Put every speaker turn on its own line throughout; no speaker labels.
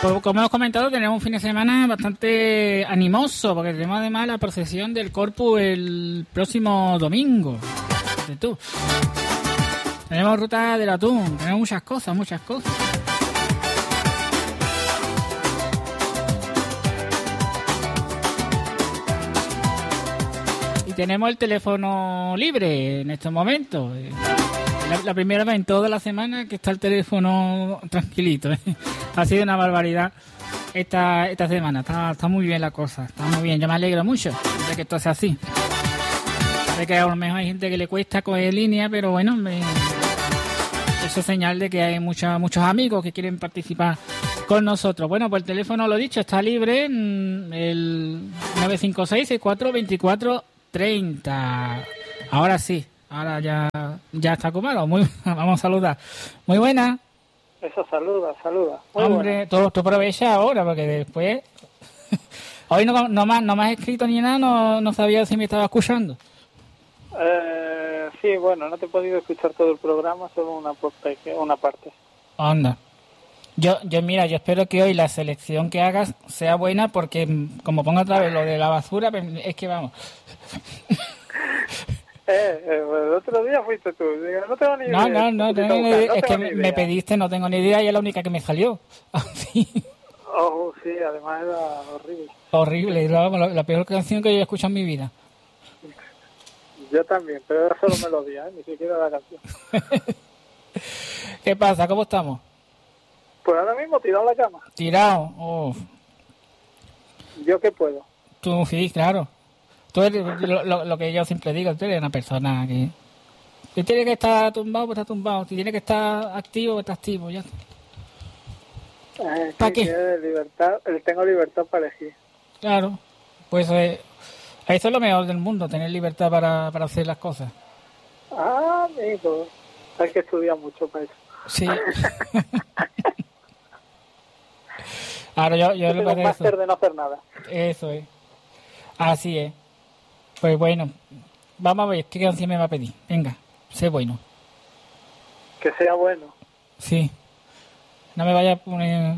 Pues, como hemos comentado, tenemos un fin de semana bastante animoso, porque tenemos además la procesión del Corpus el próximo domingo. Fíjate tú. Tenemos ruta del atún, tenemos muchas cosas, muchas cosas. Y tenemos el teléfono libre en estos momentos. La primera vez en toda la semana que está el teléfono tranquilito. Ha sido una barbaridad esta semana. Está muy bien la cosa. Está muy bien. Yo me alegro mucho de que esto sea así. Sé que a lo mejor hay gente que le cuesta coger línea, pero bueno, eso es señal de que hay muchos amigos que quieren participar con nosotros. Bueno, pues el teléfono, lo dicho, está libre. El 956-6424-30. Ahora sí. Ahora ya está ocupado. Vamos a saludar. Muy buena.
Eso, saluda. Muy
hombre, tú aprovecha ahora, porque después... Hoy no me has escrito ni nada, no sabía si me estaba escuchando.
Sí, bueno, no te he podido escuchar todo el programa, solo una parte.
Anda. Yo espero que hoy la selección que hagas sea buena, porque como pongo otra vez lo de la basura, es que vamos...
El otro día fuiste tú. Digo, no tengo ni idea.
No tengo ni idea. Es que me pediste, no tengo ni idea, y es la única que me salió. Sí.
Oh, sí, además era horrible.
Horrible, la peor canción que yo he escuchado en mi vida.
Yo también, pero era solo melodía, ni siquiera la canción.
¿Qué pasa? ¿Cómo estamos?
Pues ahora mismo tirado a la cama.
Tirado. Oh.
¿Yo qué puedo?
Tú sí, claro. Tú eres lo que yo siempre digo, tú eres una persona que tiene que estar tumbado, pues está tumbado. Si tiene que estar activo, pues está activo. Ya. ¿Para qué?
Tengo libertad para elegir.
Claro, pues eso es lo mejor del mundo, tener libertad para hacer las cosas.
Ah, amigo, hay que estudiar mucho para eso.
Sí. Ahora yo le parece
un máster de no hacer nada.
Eso es. Así es. Pues bueno, vamos a ver qué canción me va a pedir. Venga, sé bueno.
Que sea bueno.
Sí. No me vaya a poner...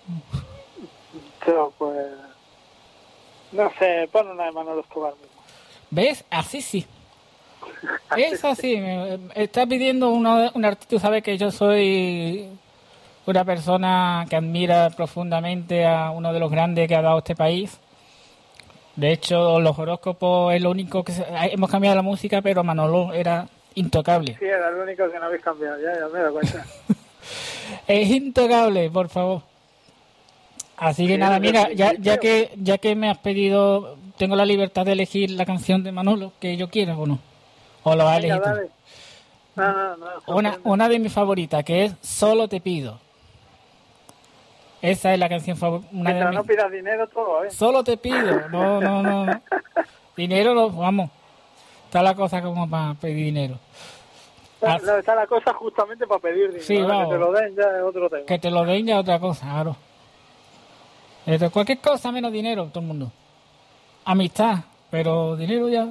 Yo, pues... No sé, pon una de Manolo Escobar mismo.
¿Ves? Así sí. Es así. Me está pidiendo un artista. Tú sabes que yo soy una persona que admira profundamente a uno de los grandes que ha dado este país. De hecho, los horóscopos es lo único que... Hemos cambiado la música, pero Manolo era intocable.
Sí, era lo único que no habéis cambiado, ya me he dado cuenta.
Es intocable, por favor. Así que sí, nada, mira, ya que me has pedido, tengo la libertad de elegir la canción de Manolo que yo quiera, ¿o no? ¿O lo has elegido tú?
No,
una de mis favoritas, que es Solo te pido. Esa es la canción favorita.
No pidas dinero todo, ¿eh?
Solo te pido. No. Dinero, vamos. Está la cosa como para pedir dinero.
Está la cosa justamente para pedir dinero.
Sí, vamos.
Que te lo den ya es otro tema.
Que te lo den ya es otra cosa, claro. Cualquier cosa menos dinero, todo el mundo. Amistad, pero dinero ya...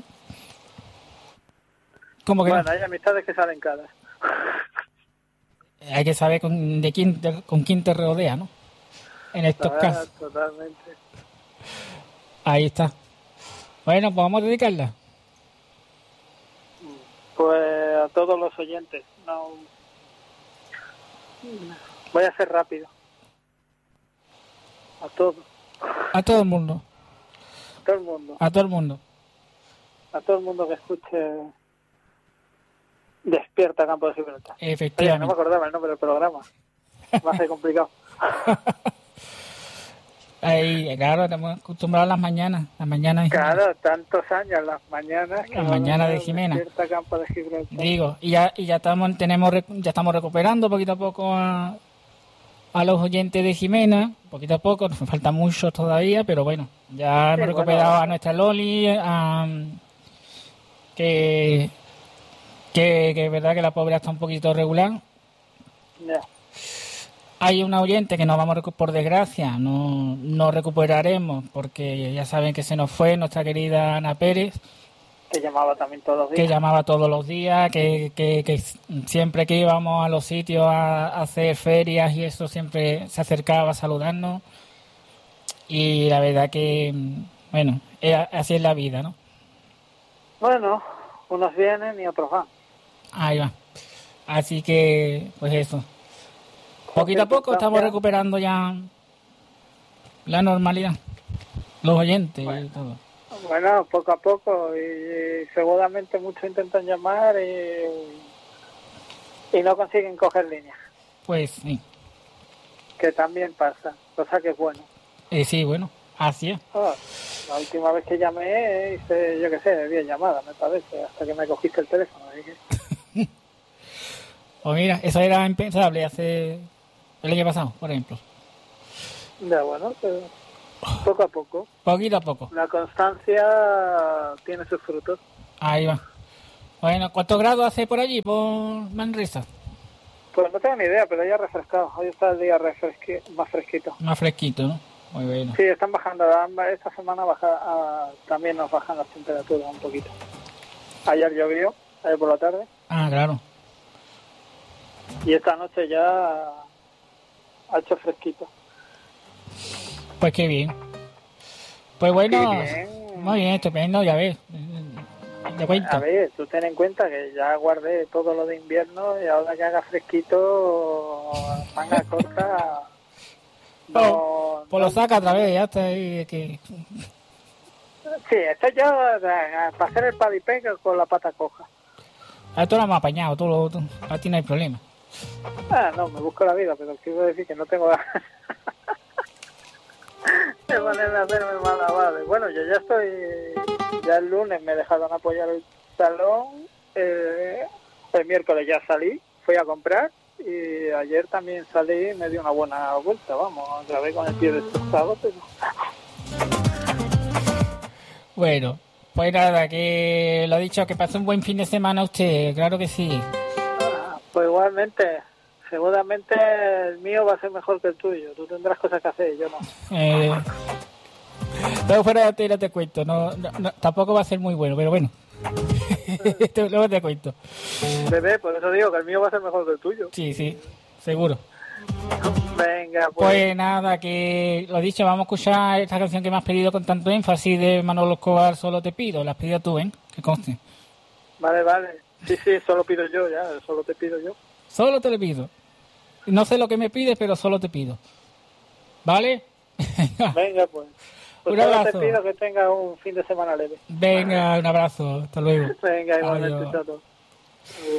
¿Cómo que
bueno,
no?
Hay amistades que salen caras.
Hay que saber con quién te rodea, ¿no? En estos casos.
Totalmente.
Ahí está. Bueno, pues vamos a dedicarla.
Pues a todos los oyentes. No. Voy a ser rápido. A todos.
A todo el mundo.
A todo el mundo.
A todo el mundo.
A todo el mundo que escuche Despierta Campo de Gibraltar.
Efectivamente.
Oye, no me acordaba el nombre del programa. Va a ser complicado.
Ahí, claro, estamos acostumbrados a las mañanas.
Claro, tantos años, las mañanas.
Las mañanas de Jimena.
Despierta Campo de Gibraltar.
Digo, ya estamos recuperando poquito a poco a los oyentes de Jimena, poquito a poco, nos falta mucho todavía, pero bueno, ya hemos recuperado a nuestra Loli, que es verdad que la pobre está un poquito regular.
Ya.
Hay una oyente que nos vamos por desgracia, no recuperaremos, porque ya saben que se nos fue nuestra querida Ana Pérez,
Que llamaba también todos los
que
días.
llamaba todos los días, que siempre que íbamos a los sitios a hacer ferias y eso siempre se acercaba a saludarnos. Y la verdad que, bueno, así es la vida, ¿no?
Bueno, unos vienen y otros van.
Ahí va. Así que, pues eso. Poquito a poco estamos recuperando ya la normalidad. Los oyentes y todo.
Bueno, poco a poco y seguramente muchos intentan llamar y no consiguen coger línea,
Pues sí.
que también pasa, cosa que es bueno.
Sí, bueno, así es.
La última vez que llamé hice, yo qué sé, 10 llamadas, me parece, hasta que me cogiste el teléfono. Así que...
Pues mira, eso era impensable hace el año pasado, por ejemplo.
Ya bueno, pero poco a poco.
Poquito a poco.
La constancia tiene sus frutos.
Ahí va. Bueno, ¿cuántos grados hace por allí, por Manresa?
Pues no tengo ni idea, pero ya refrescado. Hoy está el día más fresquito.
Más fresquito, ¿no? Muy bueno.
Sí, están bajando. Esta semana también nos bajan las temperaturas un poquito. Ayer llovió, ayer por la tarde.
Ah, claro.
Y esta noche ya ha hecho fresquito.
Pues qué bien. Pues bueno,
Qué bien.
muy bien, estupendo, ya ves. Te cuento.
A ver, tú ten en cuenta que ya guardé todo lo de invierno y ahora que haga fresquito, manga corta...
Pues lo saca otra vez, ya está ahí.
Sí, esto ya para hacer el palipega con la pata coja.
Esto lo hemos apañado, a ti no hay problema.
No, me busco la vida, pero quiero decir que no tengo ganas de ponerme a hacerme malabares. Bueno, yo ya estoy, ya el lunes me dejaron apoyar el salón, el miércoles ya salí, fui a comprar y ayer también salí y me di una buena vuelta, vamos, otra vez con el pie destrozado, pero...
Bueno, pues nada, que lo dicho, que pase un buen fin de semana usted, claro que sí.
Pues igualmente, seguramente el mío va a ser mejor que el tuyo. Tú tendrás cosas que hacer, yo no.
Luego fuera de tela te cuento, no, tampoco va a ser muy bueno, pero bueno. Luego te cuento.
Bebé, por eso digo que el mío va a ser mejor que el tuyo.
Sí, seguro.
Venga,
pues nada, que lo dicho, vamos a escuchar esta canción que me has pedido con tanto énfasis de Manolo Escobar, Solo te pido. La has pedido tú, ¿eh? Que conste.
Vale. Sí, solo pido yo, solo te pido yo.
Solo te lo pido. No sé lo que me pides, pero solo te pido. ¿Vale?
Venga, pues.
Un abrazo.
Solo te pido que tengas un fin de semana leve.
Venga, un abrazo. Hasta luego.
Venga, igualmente, chato.